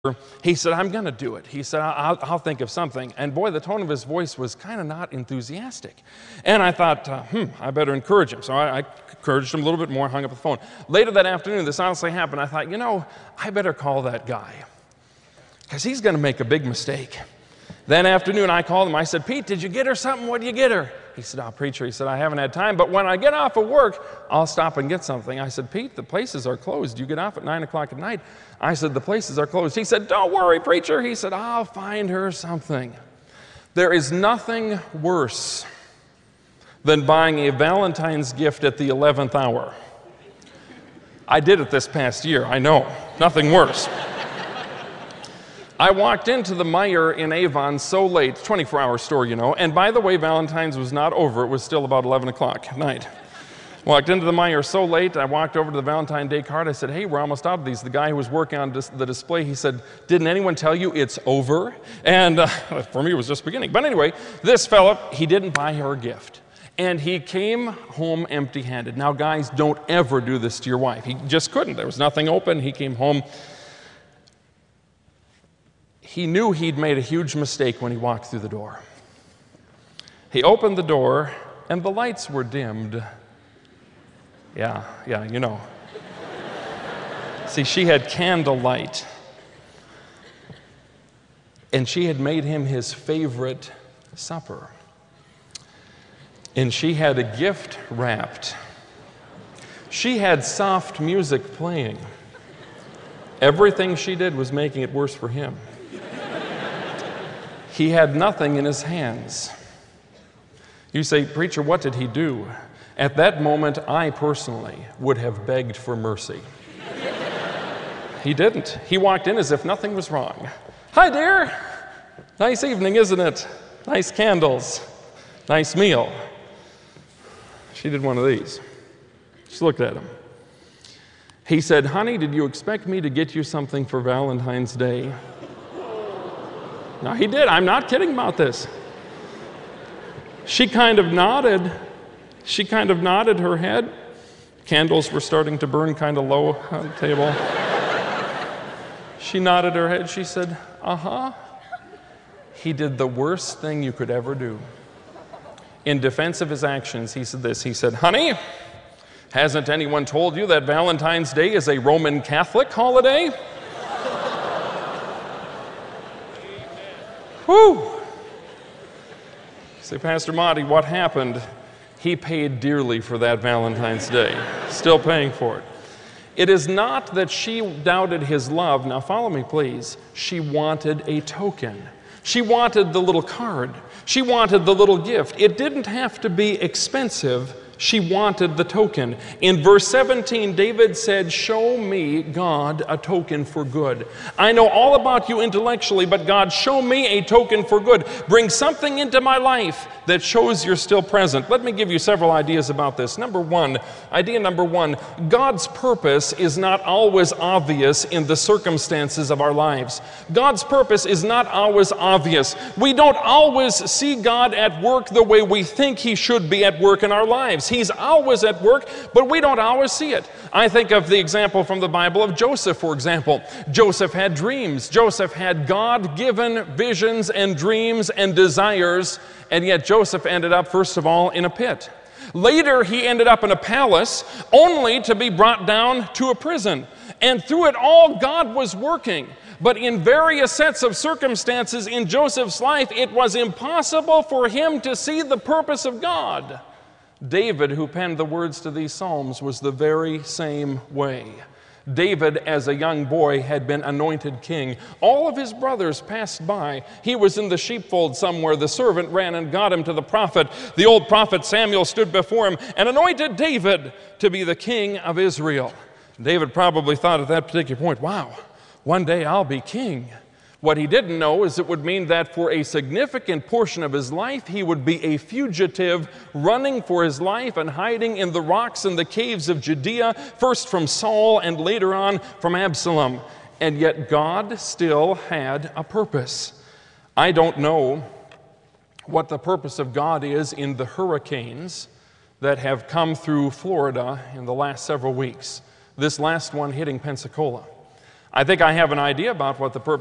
He said, I'm going to do it. He said, I'll think of something. And boy, the tone of his voice was kind of not enthusiastic. And I thought, I better encourage him. So I encouraged him a little bit more, hung up the phone. Later that afternoon, this honestly happened. I thought, I better call that guy, because he's going to make a big mistake. That afternoon, I called him. I said, Pete, did you get her something? What did you get her? He said, preacher, he said, I haven't had time, but when I get off of work, I'll stop and get something. I said, Pete, the places are closed. You get off at 9 o'clock at night. I said, the places are closed. He said, don't worry, preacher. He said, I'll find her something. There is nothing worse than buying a Valentine's gift at the 11th hour. I did it this past year, I know. Nothing worse. I walked into the Meijer in Avon so late, 24-hour store, and by the way, Valentine's was not over. It was still about 11 o'clock at night. Walked into the Meijer so late, I walked over to the Valentine Day card. I said, hey, we're almost out of these. The guy who was working on the display, he said, didn't anyone tell you it's over? And for me, it was just beginning. But anyway, this fella, he didn't buy her a gift. And he came home empty-handed. Now, guys, don't ever do this to your wife. He just couldn't. There was nothing open. He came home. He knew he'd made a huge mistake when he walked through the door. He opened the door, and the lights were dimmed. Yeah, See, she had candlelight, and she had made him his favorite supper. And she had a gift wrapped. She had soft music playing. Everything she did was making it worse for him. He had nothing in his hands. You say, preacher, what did he do? At that moment, I personally would have begged for mercy. He didn't. He walked in as if nothing was wrong. Hi, dear. Nice evening, isn't it? Nice candles. Nice meal. She did one of these. She looked at him. He said, honey, did you expect me to get you something for Valentine's Day? No, he did. I'm not kidding about this. She kind of nodded. She kind of nodded her head. Candles were starting to burn kind of low on the table. She nodded her head. She said, uh-huh. He did the worst thing you could ever do. In defense of his actions, he said this. He said, honey, hasn't anyone told you that Valentine's Day is a Roman Catholic holiday? Whew. Say, Pastor Monty, what happened? He paid dearly for that Valentine's Day. Still paying for it. It is not that she doubted his love. Now follow me, please. She wanted a token. She wanted the little card. She wanted the little gift. It didn't have to be expensive. She wanted the token. In verse 17, David said, show me, God, a token for good. I know all about you intellectually, but God, show me a token for good. Bring something into my life that shows you're still present. Let me give you several ideas about this. Idea number one, God's purpose is not always obvious in the circumstances of our lives. God's purpose is not always obvious. We don't always see God at work the way we think He should be at work in our lives. He's always at work, but we don't always see it. I think of the example from the Bible of Joseph, for example. Joseph had dreams. Joseph had God-given visions and dreams and desires, and yet Joseph ended up, first of all, in a pit. Later, he ended up in a palace, only to be brought down to a prison. And through it all, God was working. But in various sets of circumstances in Joseph's life, it was impossible for him to see the purpose of God. David, who penned the words to these Psalms, was the very same way. David, as a young boy, had been anointed king. All of his brothers passed by. He was in the sheepfold somewhere. The servant ran and got him to the prophet. The old prophet Samuel stood before him and anointed David to be the king of Israel. David probably thought at that particular point, wow, one day I'll be king. What he didn't know is it would mean that for a significant portion of his life, he would be a fugitive running for his life and hiding in the rocks and the caves of Judea, first from Saul and later on from Absalom. And yet God still had a purpose. I don't know what the purpose of God is in the hurricanes that have come through Florida in the last several weeks. This last one hitting Pensacola. I think I have an idea about what the